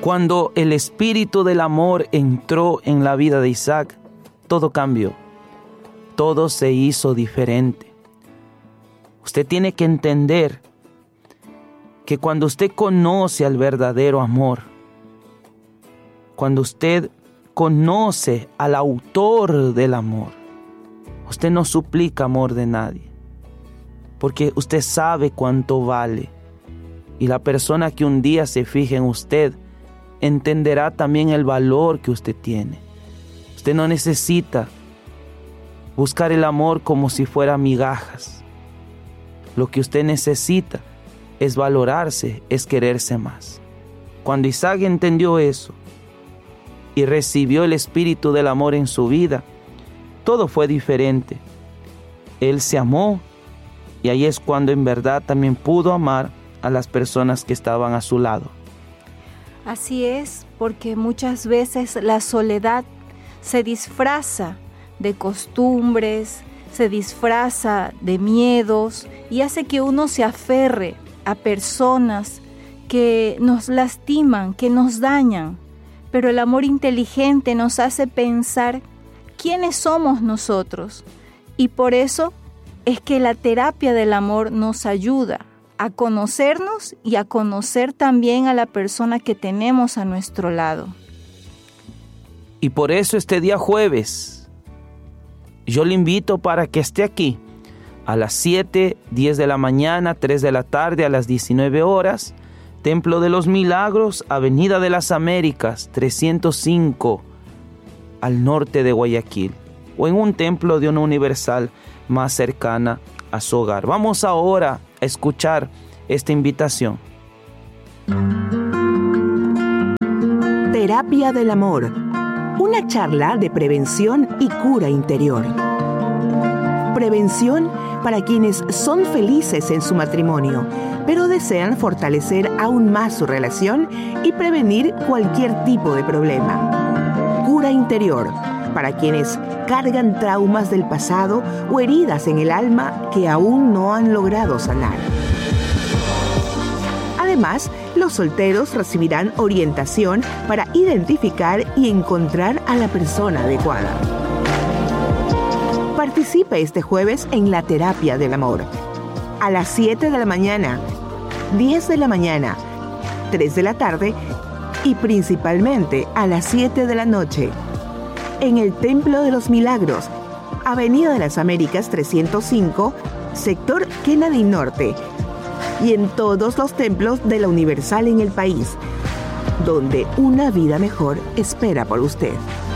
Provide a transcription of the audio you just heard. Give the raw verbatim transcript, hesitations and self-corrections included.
Cuando el espíritu del amor entró en la vida de Isaac, todo cambió. Todo se hizo diferente. Usted tiene que entender que cuando usted conoce al verdadero amor, cuando usted conoce al autor del amor, usted no suplica amor de nadie, porque usted sabe cuánto vale. Y la persona que un día se fije en usted entenderá también el valor que usted tiene. Usted no necesita buscar el amor como si fuera migajas. Lo que usted necesita es valorarse, es quererse más. Cuando Isaac entendió eso y recibió el espíritu del amor en su vida, todo fue diferente. Él se amó y ahí es cuando en verdad también pudo amar a las personas que estaban a su lado. Así es, porque muchas veces la soledad se disfraza de costumbres, se disfraza de miedos y hace que uno se aferre a personas que nos lastiman, que nos dañan. Pero el amor inteligente nos hace pensar quiénes somos nosotros. Y por eso es que la terapia del amor nos ayuda a conocernos y a conocer también a la persona que tenemos a nuestro lado. Y por eso este día jueves, yo le invito para que esté aquí a las siete, diez de la mañana, tres de la tarde, a las diecinueve horas, Templo de los Milagros, Avenida de las Américas, trescientos cinco, al norte de Guayaquil, o en un templo de una universal más cercana a su hogar. Vamos ahora a escuchar esta invitación. Terapia del amor, una charla de prevención y cura interior. Prevención para quienes son felices en su matrimonio, pero desean fortalecer aún más su relación y prevenir cualquier tipo de problema. Cura interior para quienes cargan traumas del pasado o heridas en el alma que aún no han logrado sanar. Además, los solteros recibirán orientación para identificar y encontrar a la persona adecuada. Participe este jueves en la terapia del amor. A las siete de la mañana, diez de la mañana, tres de la tarde y principalmente a las siete de la noche. En el Templo de los Milagros, Avenida de las Américas trescientos cinco, sector Kennedy Norte, y en todos los templos de la Universal en el país, donde una vida mejor espera por usted.